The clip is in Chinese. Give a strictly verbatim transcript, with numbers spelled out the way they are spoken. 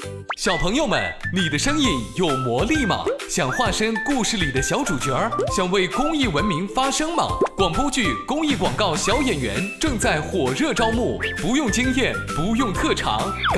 小朋友们，你的声音有魔力吗？想化身故事里的小主角儿，想为公益文明发声吗？广播剧、公益广告小演员正在火热招募，不用经验，不用特长。